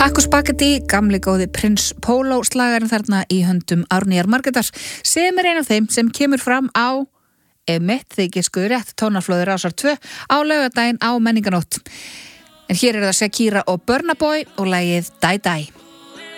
Takk og spagetti, gamli góði Prins Pólo slagarinn þarna í höndum Árnýjar Margrétar sem er ein af þeim sem kemur fram á mitt þykir rétt tónarflóði Rásar 2 á laugardaginn á menninganótt. En hér það Shakira og Burna Boy og lagið Die Die.